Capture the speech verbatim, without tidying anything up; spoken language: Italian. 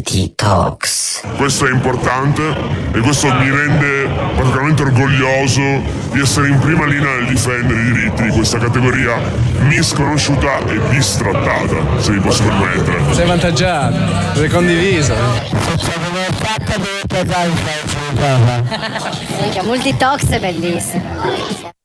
Multitox. Questo è importante e questo mi rende particolarmente orgoglioso di essere in prima linea nel difendere i diritti di questa categoria misconosciuta e bistrattata, se mi posso permettere. Sei avvantaggiato, sei condiviso. Multitox è bellissimo.